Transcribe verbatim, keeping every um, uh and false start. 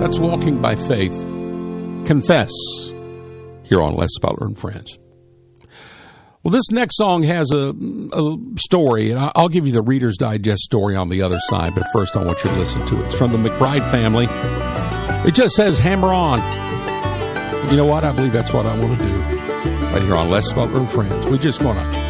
That's Walking by Faith. Confess, here on Les Butler and Friends. Well, this next song has a, a story, and I'll give you the Reader's Digest story on the other side, but first I want you to listen to it. It's from the McBride family. It just says, hammer on. You know what? I believe that's what I want to do right here on Les Butler and Friends. We just want to